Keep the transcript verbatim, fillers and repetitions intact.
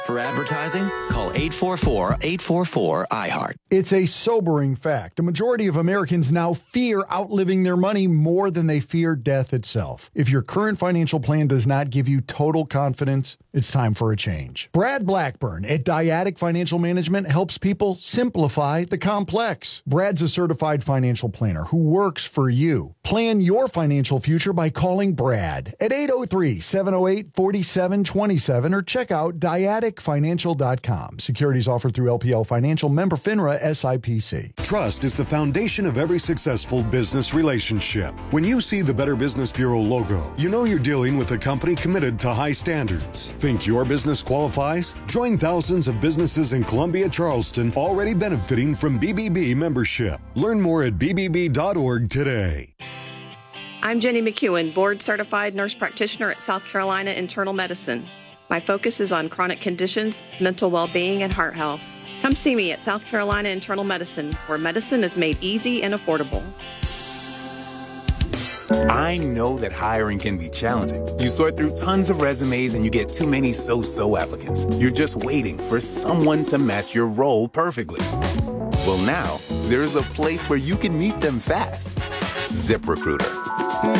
For advertising, call eight four four, eight four four, I heart. It's a sobering fact. A majority of Americans now fear outliving their money more than they fear death itself. If your current financial plan does not give you total confidence, it's time for a change. Brad Blackburn at Dyadic Financial Management helps people simplify the complex. Brad's a certified financial planner who works for you. Plan your financial future by calling Brad at eight oh three, seven oh eight, four seven two seven or check out dyadic financial dot com. Securities offered through L P L Financial, member FINRA, S I P C. Trust is the foundation of every successful business relationship. When you see the Better Business Bureau logo, you know you're dealing with a company committed to high standards. Think your business qualifies? Join thousands of businesses in Columbia, Charleston already benefiting from B B B membership. Learn more at b b b dot org today. I'm Jenny McEwen, board-certified nurse practitioner at South Carolina Internal Medicine. My focus is on chronic conditions, mental well-being, and heart health. Come see me at South Carolina Internal Medicine, where medicine is made easy and affordable. I know that hiring can be challenging. You sort through tons of resumes and you get too many so-so applicants. You're just waiting for someone to match your role perfectly. Well, now, there's a place where you can meet them fast. ZipRecruiter.